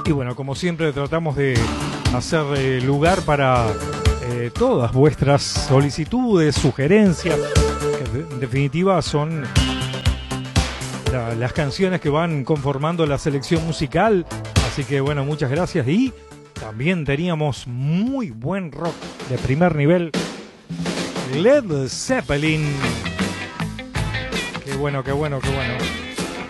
Y bueno, como siempre tratamos de hacer lugar para todas vuestras solicitudes, sugerencias, que en definitiva son las canciones que van conformando la selección musical. Así que bueno, muchas gracias. Y también teníamos muy buen rock de primer nivel. Led Zeppelin. Qué bueno, qué bueno, qué bueno.